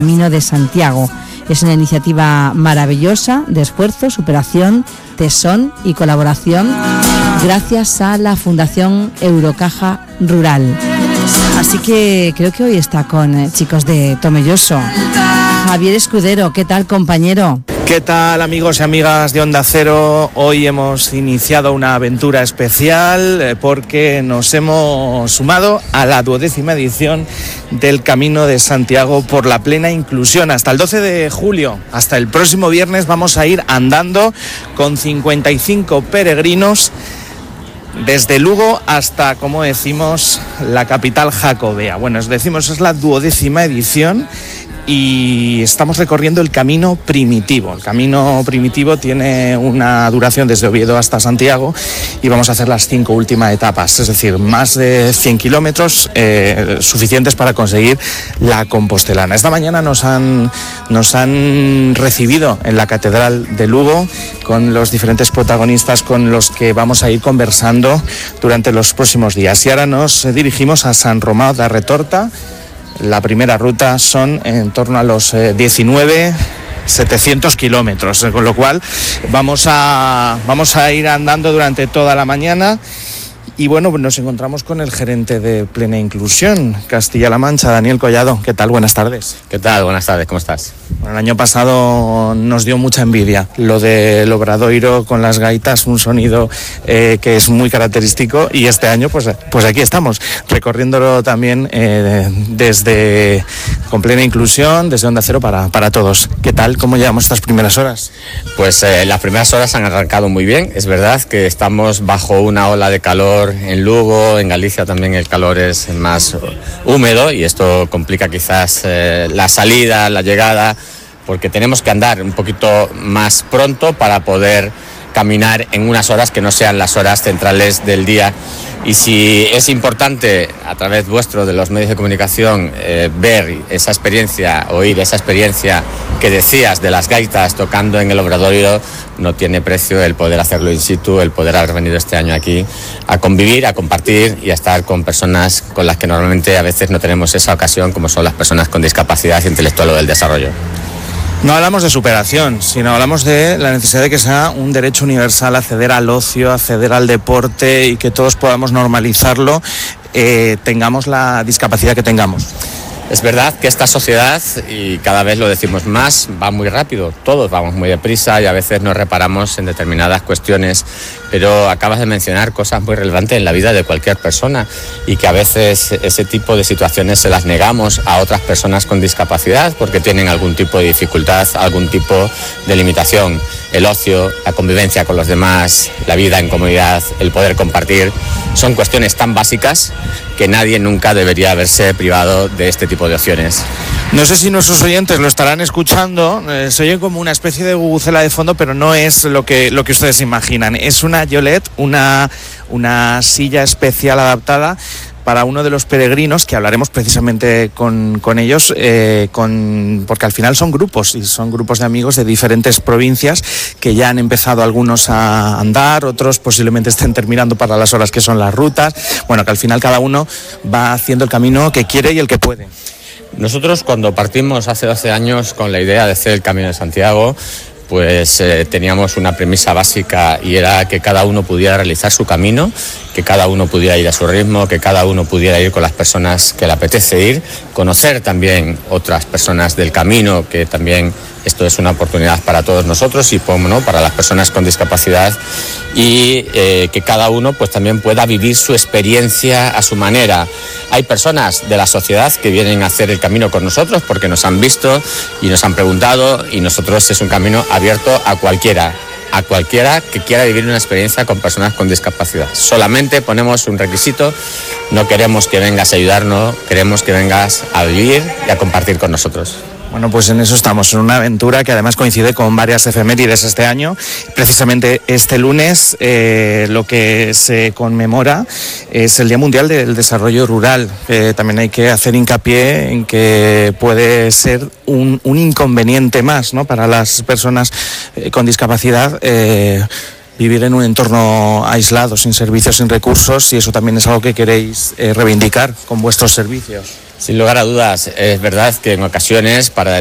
Camino de Santiago. Es una iniciativa maravillosa de esfuerzo, superación, tesón y colaboración gracias a la Fundación Eurocaja Rural. Así que creo que hoy está con chicos de Tomelloso. Javier Escudero, ¿qué tal, compañero? ¿Qué tal, amigos y amigas de Onda Cero? Hoy hemos iniciado una aventura especial porque nos hemos sumado a la 12ª edición del Camino de Santiago por la plena inclusión. Hasta el 12 de julio, hasta el próximo viernes, vamos a ir andando con 55 peregrinos desde Lugo hasta, como decimos, la capital jacobea. Bueno, es la 12ª edición y estamos recorriendo el Camino Primitivo. El Camino Primitivo tiene una duración desde Oviedo hasta Santiago y vamos a hacer las 5 últimas etapas, es decir, más de 100 kilómetros suficientes para conseguir la Compostelana. Esta mañana nos han recibido en la Catedral de Lugo con los diferentes protagonistas con los que vamos a ir conversando durante los próximos días. Y ahora nos dirigimos a San Romao da Retorta. La primera ruta son en torno a los 19.700 kilómetros, con lo cual vamos a ir andando durante toda la mañana. Y bueno, nos encontramos con el gerente de Plena Inclusión, Castilla-La Mancha, Daniel Collado. ¿Qué tal? Buenas tardes. ¿Qué tal? Buenas tardes, ¿cómo estás? Bueno, el año pasado nos dio mucha envidia lo del Obradoiro con las gaitas, un sonido que es muy característico, y este año pues aquí estamos, recorriéndolo también con Plena Inclusión, desde Onda Cero para todos. ¿Qué tal? ¿Cómo llevamos estas primeras horas? Pues las primeras horas han arrancado muy bien. Es verdad que estamos bajo una ola de calor en Lugo, en Galicia también el calor es más húmedo y esto complica quizás la salida, la llegada, porque tenemos que andar un poquito más pronto para poder caminar en unas horas que no sean las horas centrales del día. Y si es importante, a través vuestro, de los medios de comunicación, ver esa experiencia, oír esa experiencia que decías de las gaitas tocando en el Obradoiro, no tiene precio el poder hacerlo in situ, el poder haber venido este año aquí a convivir, a compartir y a estar con personas con las que normalmente a veces no tenemos esa ocasión, como son las personas con discapacidad intelectual o del desarrollo. No hablamos de superación, sino hablamos de la necesidad de que sea un derecho universal acceder al ocio, acceder al deporte y que todos podamos normalizarlo, tengamos la discapacidad que tengamos. Es verdad que esta sociedad, y cada vez lo decimos más, va muy rápido, todos vamos muy deprisa y a veces no reparamos en determinadas cuestiones, pero acabas de mencionar cosas muy relevantes en la vida de cualquier persona y que a veces ese tipo de situaciones se las negamos a otras personas con discapacidad porque tienen algún tipo de dificultad, algún tipo de limitación. El ocio, la convivencia con los demás, la vida en comunidad, el poder compartir, son cuestiones tan básicas que nadie nunca debería haberse privado de este tipo de opciones. No sé si nuestros oyentes lo estarán escuchando, se oye como una especie de bubucela de fondo, pero no es lo que ustedes imaginan. Es una Yolet, una silla especial adaptada para uno de los peregrinos, que hablaremos precisamente con ellos, porque al final son grupos de amigos de diferentes provincias que ya han empezado algunos a andar, otros posiblemente estén terminando para las horas que son las rutas. Bueno, que al final cada uno va haciendo el camino que quiere y el que puede. Nosotros, cuando partimos hace 12 años con la idea de hacer el Camino de Santiago, pues teníamos una premisa básica y era que cada uno pudiera realizar su camino, que cada uno pudiera ir a su ritmo, que cada uno pudiera ir con las personas que le apetece ir, conocer también otras personas del camino, que también esto es una oportunidad para todos nosotros y para las personas con discapacidad, y que cada uno pues también pueda vivir su experiencia a su manera. Hay personas de la sociedad que vienen a hacer el camino con nosotros porque nos han visto y nos han preguntado, y nosotros es un camino abierto a cualquiera que quiera vivir una experiencia con personas con discapacidad. Solamente ponemos un requisito: no queremos que vengas a ayudarnos, queremos que vengas a vivir y a compartir con nosotros. Bueno, pues en eso estamos, en una aventura que además coincide con varias efemérides este año. Precisamente este lunes lo que se conmemora es el Día Mundial del Desarrollo Rural. También hay que hacer hincapié en que puede ser un inconveniente más, ¿no?, para las personas con discapacidad, vivir en un entorno aislado, sin servicios, sin recursos, y eso también es algo que queréis reivindicar con vuestros servicios. Sin lugar a dudas, es verdad que en ocasiones para